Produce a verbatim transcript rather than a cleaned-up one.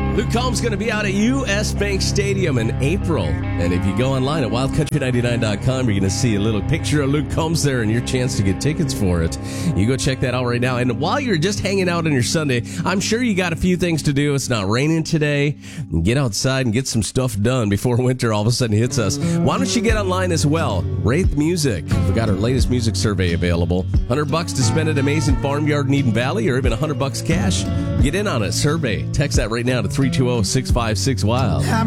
Luke Combs going to be out at U S. Bank Stadium in April. And if you go online at wild country ninety-nine dot com, you're going to see a little picture of Luke Combs there and your chance to get tickets for it. You go check that out right now. And while you're just hanging out on your Sunday, I'm sure you got a few things to do. It's not raining today. Get outside and get some stuff done before winter all of a sudden hits us. Why don't you get online as well? Wraith Music. We got our latest music survey available. one hundred bucks to spend at Amazing Farmyard in Eden Valley, or even one hundred bucks cash. Get in on it. Survey. Text that right now to three two zero, six five six, wild.